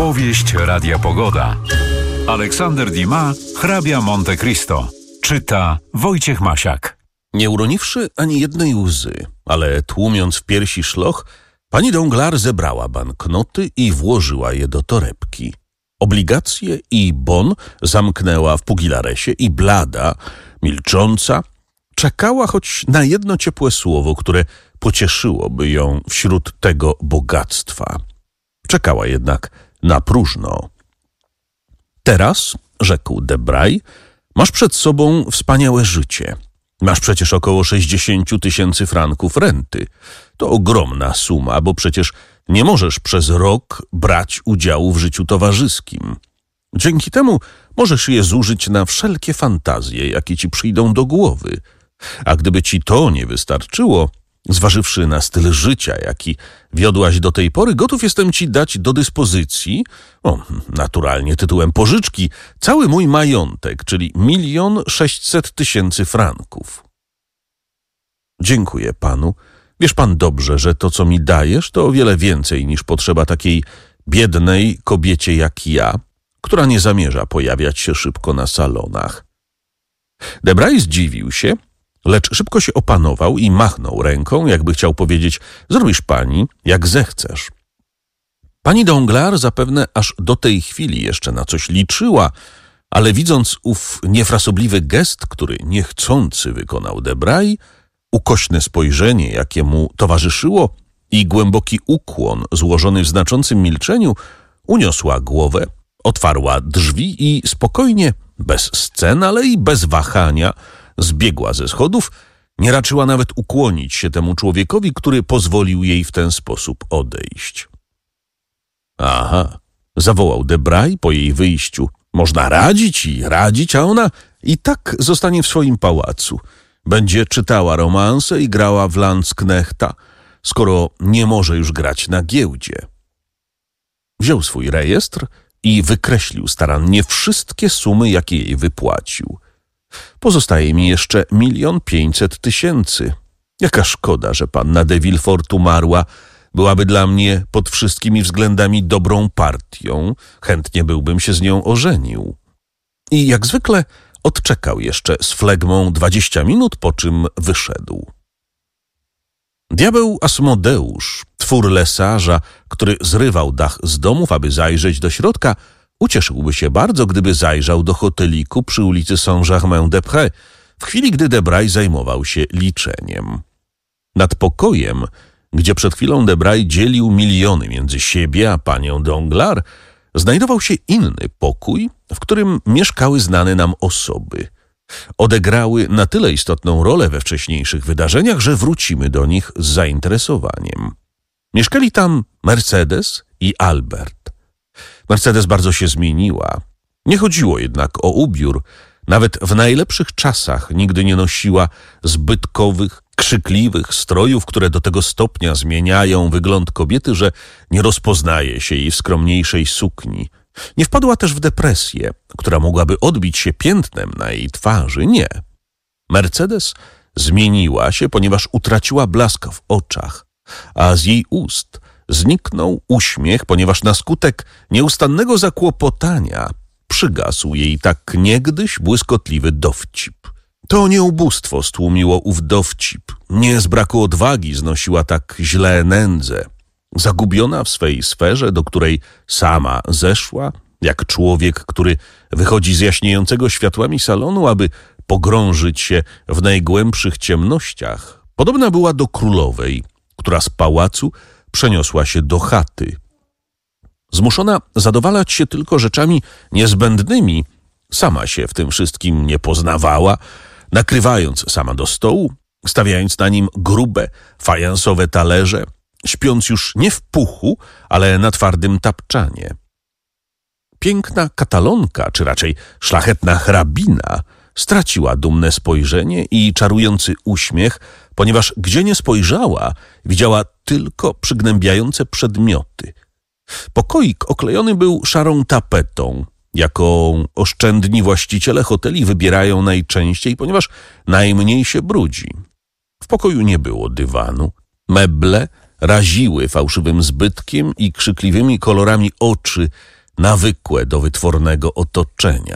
Powieść Radia Pogoda. Aleksander Dumas, hrabia Monte Cristo. Czyta Wojciech Masiak. Nie uroniwszy ani jednej łzy, ale tłumiąc w piersi szloch, pani Danglars zebrała banknoty i włożyła je do torebki. Obligacje i bon zamknęła w pugilaresie i blada, milcząca, czekała choć na jedno ciepłe słowo, które pocieszyłoby ją wśród tego bogactwa. Czekała jednak na próżno. Teraz, rzekł Debray, masz przed sobą wspaniałe życie. Masz przecież około 60 000 franków renty. To ogromna suma, bo przecież nie możesz przez rok brać udziału w życiu towarzyskim. Dzięki temu możesz je zużyć na wszelkie fantazje, jakie ci przyjdą do głowy. A gdyby ci to nie wystarczyło, zważywszy na styl życia, jaki wiodłaś do tej pory, gotów jestem ci dać do dyspozycji, naturalnie tytułem pożyczki, cały mój majątek, czyli 1 600 000 franków. Dziękuję panu. Wiesz pan dobrze, że to, co mi dajesz, to o wiele więcej niż potrzeba takiej biednej kobiecie jak ja, która nie zamierza pojawiać się szybko na salonach. Debray zdziwił się, lecz szybko się opanował i machnął ręką, jakby chciał powiedzieć: zrobisz pani, jak zechcesz. Pani Danglars zapewne aż do tej chwili jeszcze na coś liczyła, ale widząc ów niefrasobliwy gest, który niechcący wykonał Debray, ukośne spojrzenie, jakie mu towarzyszyło i głęboki ukłon złożony w znaczącym milczeniu, uniosła głowę, otwarła drzwi i spokojnie, bez scen, ale i bez wahania, zbiegła ze schodów, nie raczyła nawet ukłonić się temu człowiekowi, który pozwolił jej w ten sposób odejść. Aha, zawołał Debray po jej wyjściu. Można radzić i radzić, a ona i tak zostanie w swoim pałacu. Będzie czytała romanse i grała w Landsknechta, skoro nie może już grać na giełdzie. Wziął swój rejestr i wykreślił starannie wszystkie sumy, jakie jej wypłacił. Pozostaje mi jeszcze 1 500 000. Jaka szkoda, że panna de Villefort umarła. Byłaby dla mnie pod wszystkimi względami dobrą partią. Chętnie byłbym się z nią ożenił. I jak zwykle odczekał jeszcze z flegmą 20 minut, po czym wyszedł. Diabeł Asmodeusz, twór lesarza, który zrywał dach z domów, aby zajrzeć do środka, ucieszyłby się bardzo, gdyby zajrzał do hoteliku przy ulicy Saint-Germain-des-Prés, w chwili gdy Debray zajmował się liczeniem. Nad pokojem, gdzie przed chwilą Debray dzielił miliony między siebie a panią Danglars, znajdował się inny pokój, w którym mieszkały znane nam osoby. Odegrały na tyle istotną rolę we wcześniejszych wydarzeniach, że wrócimy do nich z zainteresowaniem. Mieszkali tam Mercedes i Albert. Mercedes bardzo się zmieniła. Nie chodziło jednak o ubiór. Nawet w najlepszych czasach nigdy nie nosiła zbytkowych, krzykliwych strojów, które do tego stopnia zmieniają wygląd kobiety, że nie rozpoznaje się jej w skromniejszej sukni. Nie wpadła też w depresję, która mogłaby odbić się piętnem na jej twarzy. Nie. Mercedes zmieniła się, ponieważ utraciła blask w oczach, a z jej ust zniknął uśmiech, ponieważ na skutek nieustannego zakłopotania przygasł jej tak niegdyś błyskotliwy dowcip. To nie ubóstwo stłumiło ów dowcip. Nie z braku odwagi znosiła tak źle nędzę. Zagubiona w swej sferze, do której sama zeszła, jak człowiek, który wychodzi z jaśniejącego światłami salonu, aby pogrążyć się w najgłębszych ciemnościach, podobna była do królowej, która z pałacu przeniosła się do chaty. Zmuszona zadowalać się tylko rzeczami niezbędnymi, sama się w tym wszystkim nie poznawała, nakrywając sama do stołu, stawiając na nim grube, fajansowe talerze, śpiąc już nie w puchu, ale na twardym tapczanie. Piękna katalonka, czy raczej szlachetna hrabina, straciła dumne spojrzenie i czarujący uśmiech, ponieważ gdzie nie spojrzała, widziała tylko przygnębiające przedmioty. Pokoik oklejony był szarą tapetą, jaką oszczędni właściciele hoteli wybierają najczęściej, ponieważ najmniej się brudzi. W pokoju nie było dywanu. Meble raziły fałszywym zbytkiem i krzykliwymi kolorami oczy nawykłe do wytwornego otoczenia.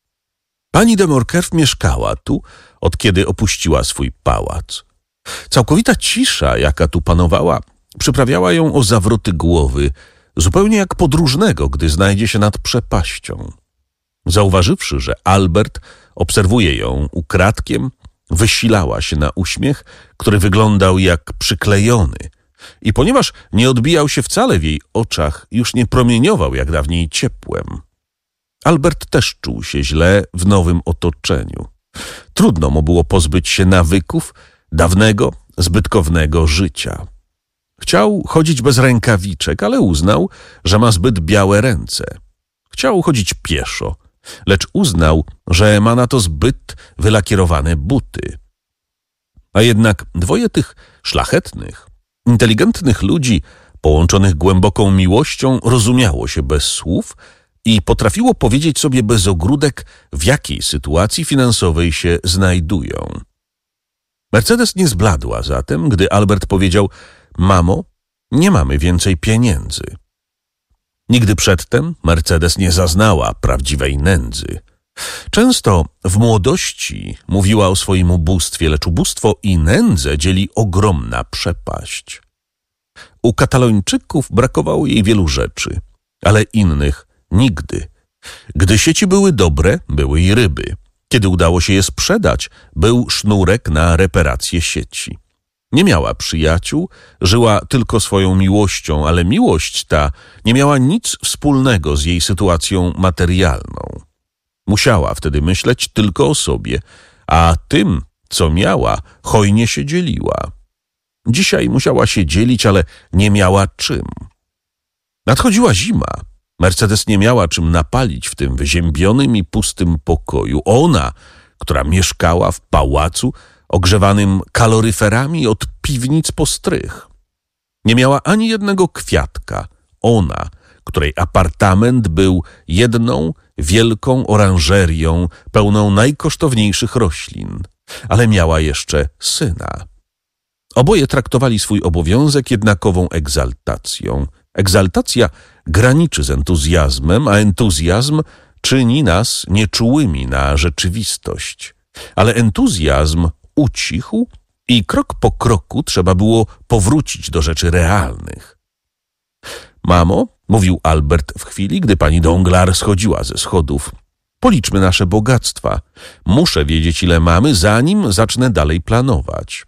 Pani de Morcerf mieszkała tu, od kiedy opuściła swój pałac. Całkowita cisza, jaka tu panowała, przyprawiała ją o zawroty głowy, zupełnie jak podróżnego, gdy znajdzie się nad przepaścią. Zauważywszy, że Albert obserwuje ją ukradkiem, wysilała się na uśmiech, który wyglądał jak przyklejony i ponieważ nie odbijał się wcale w jej oczach, już nie promieniował jak dawniej ciepłem. Albert też czuł się źle w nowym otoczeniu. Trudno mu było pozbyć się nawyków dawnego, zbytkownego życia. Chciał chodzić bez rękawiczek, ale uznał, że ma zbyt białe ręce. Chciał chodzić pieszo, lecz uznał, że ma na to zbyt wylakierowane buty. A jednak dwoje tych szlachetnych, inteligentnych ludzi, połączonych głęboką miłością, rozumiało się bez słów i potrafiło powiedzieć sobie bez ogródek, w jakiej sytuacji finansowej się znajdują. Mercedes nie zbladła zatem, gdy Albert powiedział: mamo, nie mamy więcej pieniędzy. Nigdy przedtem Mercedes nie zaznała prawdziwej nędzy. Często w młodości mówiła o swoim ubóstwie, lecz ubóstwo i nędzę dzieli ogromna przepaść. U Katalończyków brakowało jej wielu rzeczy, ale innych nigdy. Gdy sieci były dobre, były i ryby. Kiedy udało się je sprzedać, był sznurek na reparację sieci. Nie miała przyjaciół, żyła tylko swoją miłością, ale miłość ta nie miała nic wspólnego z jej sytuacją materialną. Musiała wtedy myśleć tylko o sobie, a tym, co miała, hojnie się dzieliła. Dzisiaj musiała się dzielić, ale nie miała czym. Nadchodziła zima. Mercedes nie miała czym napalić w tym wyziębionym i pustym pokoju. Ona, która mieszkała w pałacu ogrzewanym kaloryferami od piwnic po strych. Nie miała ani jednego kwiatka. Ona, której apartament był jedną wielką oranżerią pełną najkosztowniejszych roślin, ale miała jeszcze syna. Oboje traktowali swój obowiązek jednakową egzaltacją. Egzaltacja graniczy z entuzjazmem, a entuzjazm czyni nas nieczułymi na rzeczywistość. Ale entuzjazm ucichł i krok po kroku trzeba było powrócić do rzeczy realnych. Mamo, mówił Albert w chwili, gdy pani Danglars schodziła ze schodów, policzmy nasze bogactwa. Muszę wiedzieć, ile mamy, zanim zacznę dalej planować.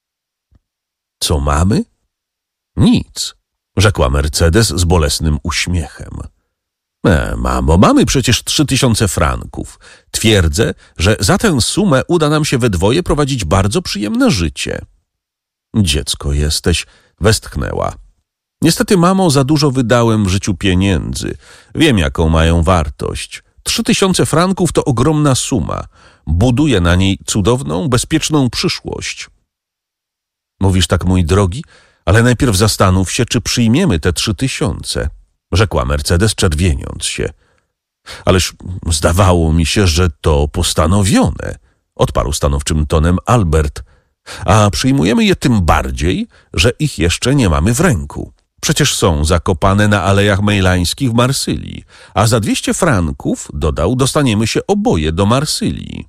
Co mamy? Nic, rzekła Mercedes z bolesnym uśmiechem. Mamo, mamy przecież 3000 franków. Twierdzę, że za tę sumę uda nam się we dwoje prowadzić bardzo przyjemne życie. Dziecko jesteś, westchnęła. Niestety, mamo, za dużo wydałem w życiu pieniędzy. Wiem, jaką mają wartość. 3000 franków to ogromna suma. Buduję na niej cudowną, bezpieczną przyszłość. Mówisz tak, mój drogi, ale najpierw zastanów się, czy przyjmiemy te 3000, rzekła Mercedes, czerwieniąc się. Ależ zdawało mi się, że to postanowione, odparł stanowczym tonem Albert. A przyjmujemy je tym bardziej, że ich jeszcze nie mamy w ręku. Przecież są zakopane na alejach mejlańskich w Marsylii, a za 200 franków, dodał, dostaniemy się oboje do Marsylii.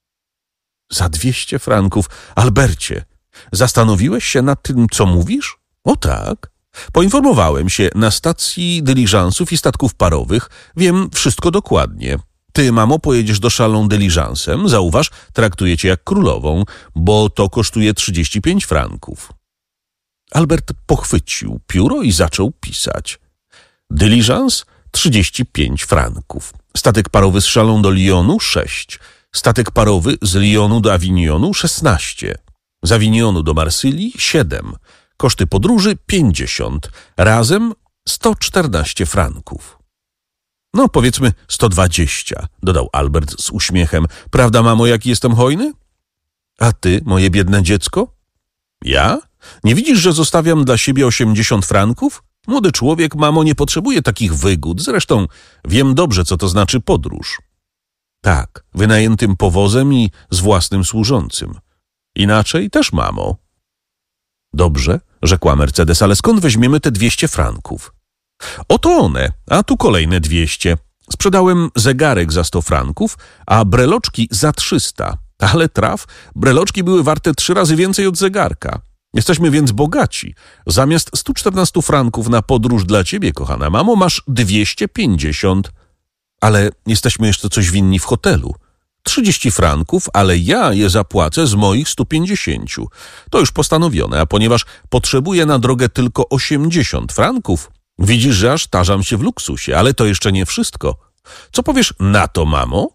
Za 200 franków, Albercie, zastanowiłeś się nad tym, co mówisz? O tak. Poinformowałem się na stacji dyliżansów i statków parowych. Wiem wszystko dokładnie. Ty, mamo, pojedziesz do Chalon dyliżansem. Zauważ, traktuję cię jak królową, bo to kosztuje 35 franków. Albert pochwycił pióro i zaczął pisać. Dyliżans 35 franków. Statek parowy z Chalon do Lyonu 6. Statek parowy z Lyonu do Avignonu 16. Z Avignonu do Marsylii 7. Koszty podróży 50. Razem 114 franków. No, powiedzmy 120, dodał Albert z uśmiechem. Prawda, mamo, jaki jestem hojny? A ty, moje biedne dziecko? Ja? Nie widzisz, że zostawiam dla siebie 80 franków? Młody człowiek, mamo, nie potrzebuje takich wygód. Zresztą wiem dobrze, co to znaczy podróż. Tak, wynajętym powozem i z własnym służącym. Inaczej też, mamo. Dobrze, rzekła Mercedes, ale skąd weźmiemy te 200 franków? Oto one, a tu kolejne 200. Sprzedałem zegarek za 100 franków, a breloczki za 300. Ale traf, breloczki były warte 3 razy więcej od zegarka. Jesteśmy więc bogaci. Zamiast 114 franków na podróż dla ciebie, kochana mamo, masz 250. Ale jesteśmy jeszcze coś winni w hotelu. 30 franków, ale ja je zapłacę z moich 150. To już postanowione, a ponieważ potrzebuję na drogę tylko 80 franków, widzisz, że aż tarzam się w luksusie, ale to jeszcze nie wszystko. Co powiesz na to, mamo?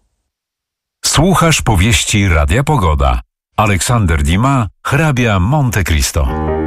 Słuchasz powieści Radia Pogoda. Aleksander Dumas, hrabia Monte Cristo.